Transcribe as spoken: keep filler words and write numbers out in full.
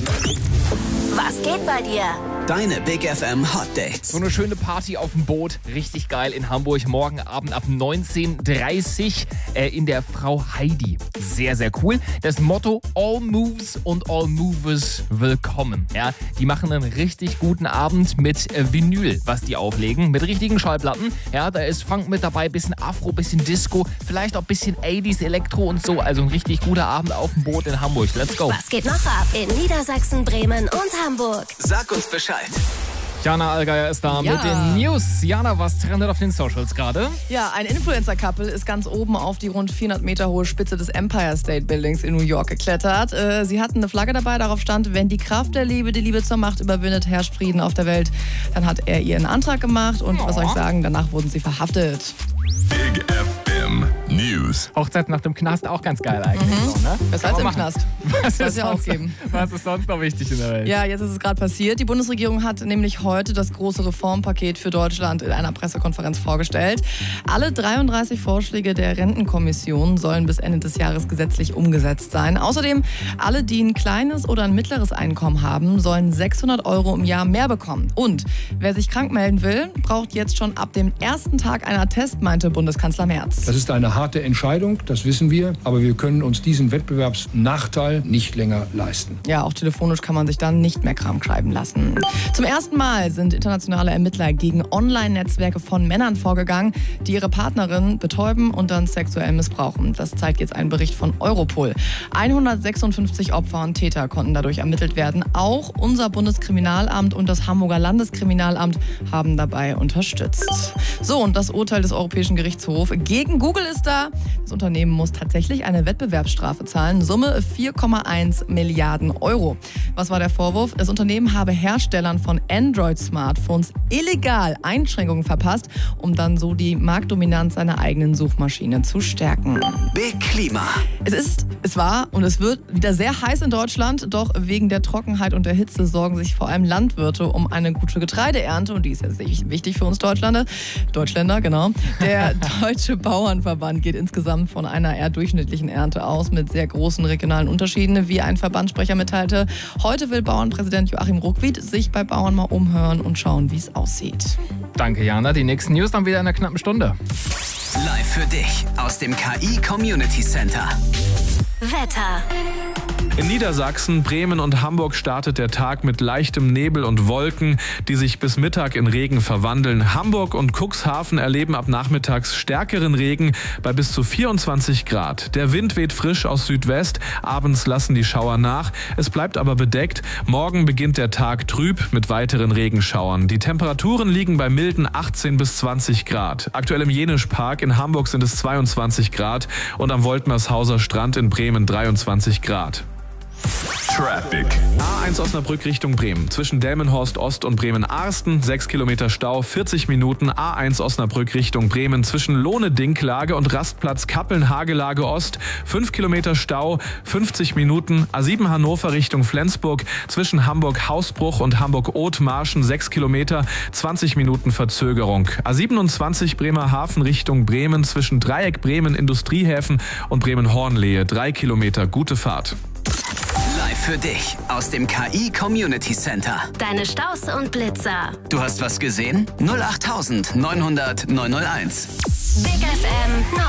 Was geht bei dir? Deine Big F M Hot Dates. So eine schöne Party auf dem Boot, richtig geil in Hamburg, morgen Abend ab neunzehn Uhr dreißig äh, in der Frau Heidi. Sehr, sehr cool. Das Motto: All Moves und All Movers willkommen. Ja, die machen einen richtig guten Abend mit äh, Vinyl, was die auflegen, mit richtigen Schallplatten. Ja, da ist Funk mit dabei, bisschen Afro, bisschen Disco, vielleicht auch bisschen achtziger Elektro und so. Also ein richtig guter Abend auf dem Boot in Hamburg. Let's go. Was geht noch ab in Niedersachsen, Bremen und Hamburg? Sag uns Bescheid. Jana Allgeier ist da Ja. mit den News. Jana, was trendet auf den Socials gerade? Ja, ein Influencer-Couple ist ganz oben auf die rund vierhundert Meter hohe Spitze des Empire State Buildings in New York geklettert. Äh, sie hatten eine Flagge dabei, darauf stand: Wenn die Kraft der Liebe die Liebe zur Macht überwindet, herrscht Frieden auf der Welt. Dann hat er ihr einen Antrag gemacht und was soll ich sagen, danach wurden sie verhaftet. Big F M News. Hochzeit nach dem Knast auch ganz geil eigentlich. So, ne? Besser Kann als man im machen. Knast. Was Soll's ist, ja auch sonst, geben. was ist sonst noch wichtig in der Welt? Ja, jetzt ist es gerade passiert. Die Bundesregierung hat nämlich heute das große Reformpaket für Deutschland in einer Pressekonferenz vorgestellt. Alle dreiunddreißig Vorschläge der Rentenkommission sollen bis Ende des Jahres gesetzlich umgesetzt sein. Außerdem, alle, die ein kleines oder ein mittleres Einkommen haben, sollen sechshundert Euro im Jahr mehr bekommen. Und wer sich krank melden will, braucht jetzt schon ab dem ersten Tag einen Attest, meinte Bundeskanzler Merz. Das ist eine harte Entscheidung, das wissen wir, aber wir können uns diesen Wettbewerbsnachteil nicht länger leisten. Ja, auch telefonisch kann man sich dann nicht mehr krank schreiben lassen. Zum ersten Mal sind internationale Ermittler gegen Online-Netzwerke von Männern vorgegangen, die ihre Partnerin betäuben und dann sexuell missbrauchen. Das zeigt jetzt ein Bericht von Europol. hundertsechsundfünfzig Opfer und Täter konnten dadurch ermittelt werden. Auch unser Bundeskriminalamt und das Hamburger Landeskriminalamt haben dabei unterstützt. So, und das Urteil des Europäischen Gerichtshofs gegen Google ist da. Das Unternehmen muss tatsächlich eine Wettbewerbsstrafe zahlen. Summe vier Komma eins Milliarden Euro. Was war der Vorwurf? Das Unternehmen habe Herstellern von Android-Smartphones illegal Einschränkungen verpasst, um dann so die Marktdominanz seiner eigenen Suchmaschine zu stärken. Big Klima. Es ist, es war und es wird wieder sehr heiß in Deutschland, doch wegen der Trockenheit und der Hitze sorgen sich vor allem Landwirte um eine gute Getreideernte und die ist ja wichtig für uns Deutschländer. Deutschländer, genau. Der Deutsche Bauernverband geht insgesamt von einer eher durchschnittlichen Ernte aus mit sehr großen regionalen Unterschieden, wie ein Verbandssprecher mitteilte. Heute will Bauernpräsident Joachim Ruckwied sich bei Bauern mal umhören und schauen, wie es aussieht. Danke, Jana. Die nächsten News dann wieder in einer knappen Stunde. Live für dich aus dem K I Community Center. Wetter. In Niedersachsen, Bremen und Hamburg startet der Tag mit leichtem Nebel und Wolken, die sich bis Mittag in Regen verwandeln. Hamburg und Cuxhaven erleben ab nachmittags stärkeren Regen bei bis zu vierundzwanzig Grad. Der Wind weht frisch aus Südwest, abends lassen die Schauer nach. Es bleibt aber bedeckt. Morgen beginnt der Tag trüb mit weiteren Regenschauern. Die Temperaturen liegen bei milden achtzehn bis zwanzig Grad. Aktuell im Jenischpark in Hamburg sind es zweiundzwanzig Grad und am Woltmershauser Strand in Bremen dreiundzwanzig Grad. Traffic. A eins Osnabrück Richtung Bremen. Zwischen Delmenhorst Ost und Bremen-Arsten. sechs Kilometer Stau, vierzig Minuten. A eins Osnabrück Richtung Bremen. Zwischen Lohne-Dinklage und Rastplatz Kappeln-Hagelage Ost. fünf Kilometer Stau, fünfzig Minuten. A sieben Hannover Richtung Flensburg. Zwischen Hamburg-Hausbruch und Hamburg-Othmarschen. sechs Kilometer, zwanzig Minuten Verzögerung. A siebenundzwanzig Bremerhaven Richtung Bremen. Zwischen Dreieck Bremen Industriehäfen und Bremen-Hornlehe. drei Kilometer. Gute Fahrt. Live für dich aus dem K I Community Center. Deine Staus und Blitzer. Du hast was gesehen? null acht neunhundert neunhundert neunhunderteins. Big F M